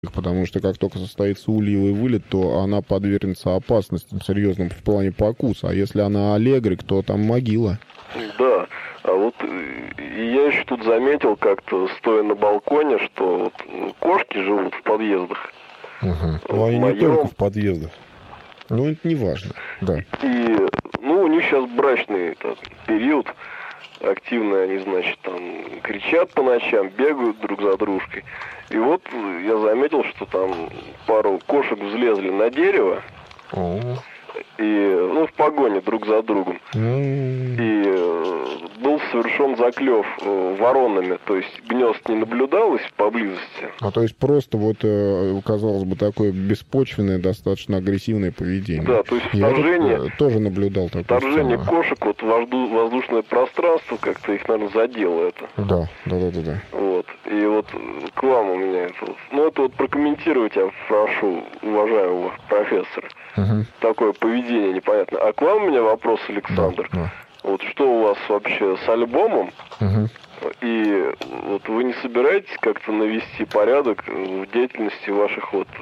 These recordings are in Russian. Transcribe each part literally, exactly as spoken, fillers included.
потому что как только состоится ульевый вылет, то она подвергнется опасностям серьезным в плане покуса. А если она аллегрик, то там могила. Да, а вот и я еще тут заметил как-то, стоя на балконе, что вот кошки живут в подъездах. Угу. Ну, они моем... не только в подъездах. Ну, это не важно, да. И, ну, у них сейчас брачный так, период. Активно они, значит, там кричат по ночам, бегают друг за дружкой. И вот я заметил, что там пару кошек взлезли на дерево. О. И, ну, в погоне друг за другом. Mm. И э, был совершен заклев э, воронами, то есть гнезд не наблюдалось поблизости. А то есть просто вот, э, казалось бы, такое беспочвенное, достаточно агрессивное поведение. Да, то есть вторжение... Я тоже наблюдал такое. Вторжение кошек, вот вожду, воздушное пространство, как-то их, наверное, задело это. Да, да, да, да, да. Вот. И вот к вам у меня это вот... Ну, это вот прокомментировать я прошу уважаемого профессора. Угу. Такое поведение непонятно. А к вам у меня вопрос, Александр. Да, да. Вот что у вас вообще с альбомом? Угу. И вот вы не собираетесь как-то навести порядок в деятельности ваших вот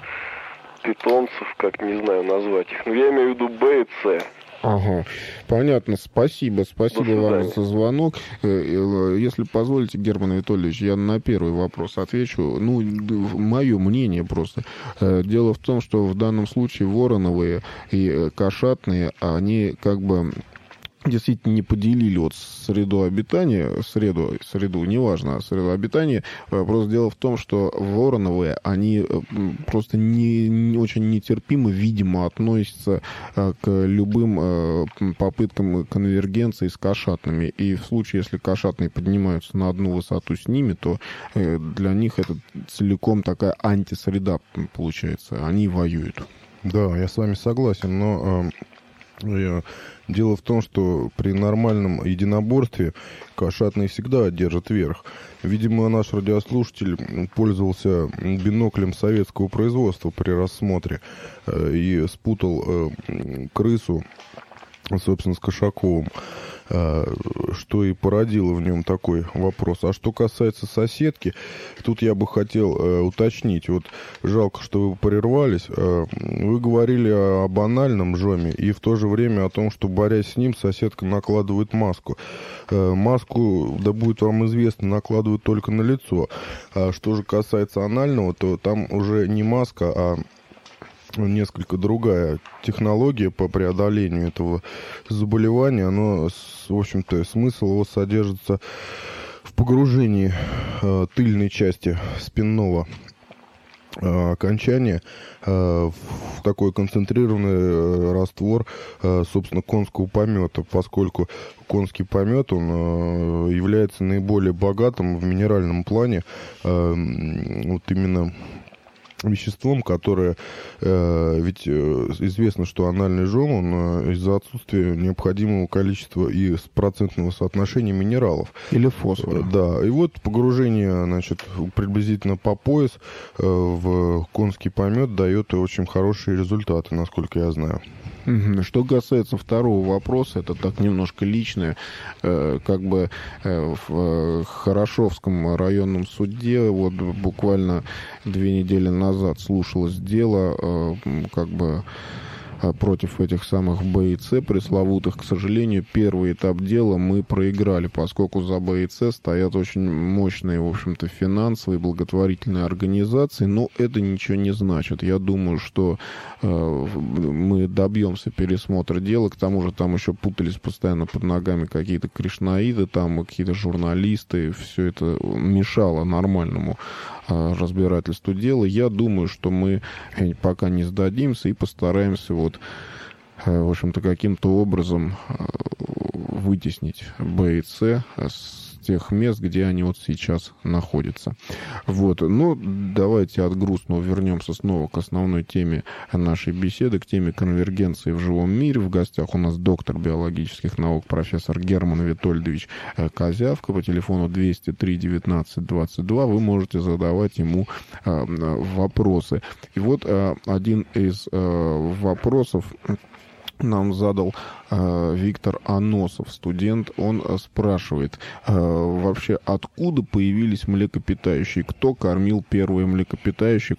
питомцев, как не знаю назвать их. Ну, я имею в виду Б и С. Ага, понятно, спасибо, спасибо вам за звонок. Если позволите, Герман Витольевич, я на первый вопрос отвечу. Ну, мое мнение просто. Дело в том, что в данном случае вороновые и кошатные, они как бы... действительно не поделили вот среду обитания, среду, среду, неважно, среду обитания. Просто дело в том, что вороновые, они просто не, не очень нетерпимо, видимо, относятся к любым попыткам конвергенции с кошатными. И в случае, если кошатные поднимаются на одну высоту с ними, то для них это целиком такая антисреда получается. Они воюют. Да, я с вами согласен, но... Я... Дело в том, что при нормальном единоборстве кошатные всегда одержат верх. Видимо, наш радиослушатель пользовался биноклем советского производства при рассмотре и спутал крысу, собственно, с Кошаковым, что и породило в нем такой вопрос. А что касается соседки, тут я бы хотел э, уточнить. Вот жалко, что вы прервались. Э, вы говорили о, о банальном жоме и в то же время о том, что, борясь с ним, соседка накладывает маску. Э, маску, да будет вам известно, накладывают только на лицо. А что же касается анального, то там уже не маска, а несколько другая технология по преодолению этого заболевания. Оно, в общем-то, смысл его содержится в погружении э, тыльной части спинного э, окончания э, в такой концентрированный э, раствор, э, собственно, конского помета, поскольку конский помет, он э, является наиболее богатым в минеральном плане, э, вот именно веществом, которое, э, ведь э, известно, что анальный жом, он э, из-за отсутствия необходимого количества и процентного соотношения минералов. Или фосфора. Э, да, и вот погружение, значит, приблизительно по пояс э, в конский помет дает очень хорошие результаты, насколько я знаю. Что касается второго вопроса, это так немножко личное. Как бы в Хорошевском районном суде вот буквально две недели назад слушалось дело, как бы против этих самых Б и С пресловутых. К сожалению, первый этап дела мы проиграли, поскольку за Б и С стоят очень мощные, в общем-то, финансовые благотворительные организации, но это ничего не значит. Я думаю, что э, мы добьемся пересмотра дела. К тому же там еще путались постоянно под ногами какие-то кришнаиды, там какие-то журналисты. Все это мешало нормальному разбирательству дела. Я думаю, что мы пока не сдадимся и постараемся вот, в общем-то, каким-то образом вытеснить Б и С с тех мест, где они вот сейчас находятся. Вот. Ну, давайте от грустного вернемся снова к основной теме нашей беседы, к теме конвергенции в живом мире. В гостях у нас доктор биологических наук, профессор Герман Витольдович Козявка. По телефону двести три девятнадцать двадцать два вы можете задавать ему э, вопросы. И вот э, один из э, вопросов нам задал э, Виктор Аносов, студент. Он э, спрашивает, э, вообще откуда появились млекопитающие? Кто кормил первые млекопитающие?